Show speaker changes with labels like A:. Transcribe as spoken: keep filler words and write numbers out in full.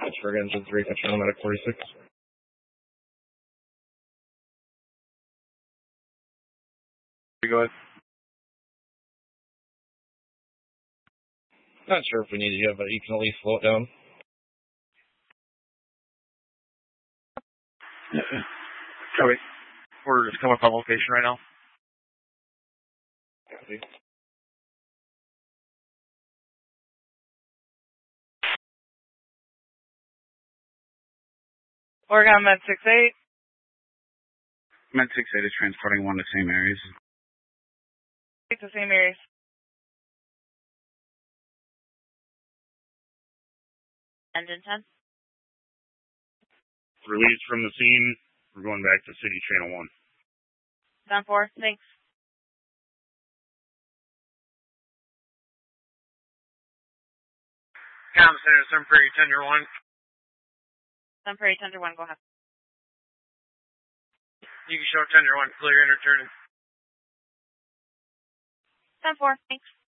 A: Pittsburgh engine three, Control Medic forty-six. Go ahead. Not sure if we need you, but you can at least slow it down.
B: Copy. We're just coming up on location right now.
A: Copy.
C: Oregon Med six eight.
B: Med six eight is transporting one to same areas.
C: It's the same areas. Engine ten.
B: Released from the scene. We're going back to City Channel one.
C: ten four, thanks.
B: Comm Center, Sun Prairie, Tender one.
C: Sun Prairie, Tender one, go ahead.
B: You can show Tender one, clear inner turn.
C: ten four, thanks.